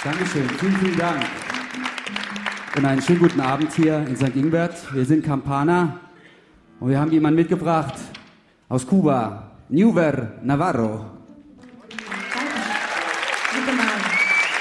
Dankeschön, vielen, vielen Dank. Und einen schönen guten Abend hier in St. Ingbert. Wir sind Campana und wir haben jemanden mitgebracht aus Kuba, Neuver Navarro. Danke. Guten Abend.